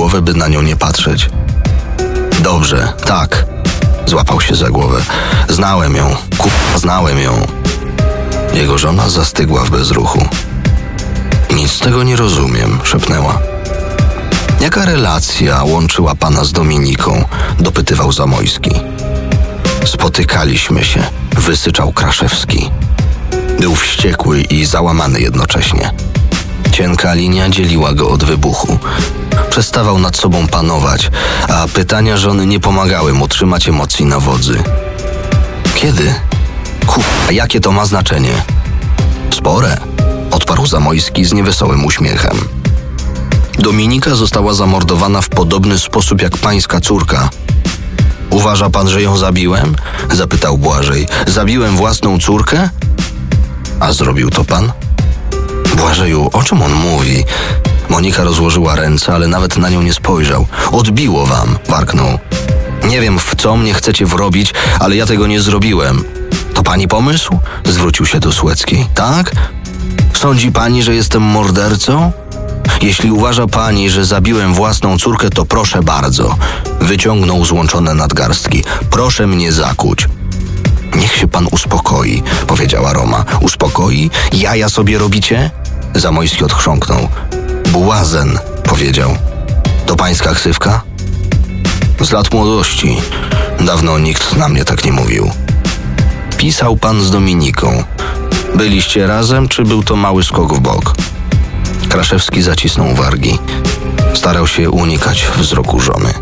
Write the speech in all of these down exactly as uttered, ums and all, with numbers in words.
głowę, by na nią nie patrzeć. Dobrze, tak. Złapał się za głowę. Znałem ją, k***a, znałem ją. Jego żona zastygła w bezruchu. Nic z tego nie rozumiem, szepnęła. Jaka relacja łączyła pana z Dominiką? Dopytywał Zamojski. Spotykaliśmy się, wysyczał Kraszewski. Był wściekły i załamany jednocześnie. Cienka linia dzieliła go od wybuchu. Przestawał nad sobą panować, a pytania żony nie pomagały mu trzymać emocji na wodzy. Kiedy? Kurwa, jakie to ma znaczenie? Spore, odparł Zamojski z niewesołym uśmiechem. Dominika została zamordowana w podobny sposób jak pańska córka. Uważa pan, że ją zabiłem? Zapytał Błażej. Zabiłem własną córkę? A zrobił to pan? Błażeju, o czym on mówi? Monika rozłożyła ręce, ale nawet na nią nie spojrzał. Odbiło wam, warknął. Nie wiem, w co mnie chcecie wrobić, ale ja tego nie zrobiłem. To pani pomysł? Zwrócił się do Słeckiej. Tak? Sądzi pani, że jestem mordercą? Jeśli uważa pani, że zabiłem własną córkę, to proszę bardzo. Wyciągnął złączone nadgarstki. Proszę mnie zakuć. Niech się pan uspokoi, powiedziała Roma. Uspokoi? Jaja sobie robicie? Zamojski odchrząknął. Błazen, powiedział. To pańska ksywka? Z lat młodości. Dawno nikt na mnie tak nie mówił. Pisał pan z Dominiką. Byliście razem, czy był to mały skok w bok? Kraszewski zacisnął wargi. Starał się unikać wzroku żony.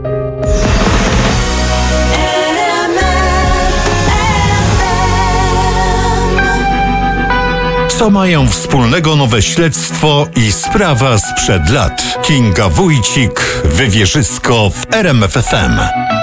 Co mają wspólnego nowe śledztwo i sprawa sprzed lat? Kinga Wójcik, Wywierzysko w R M F F M.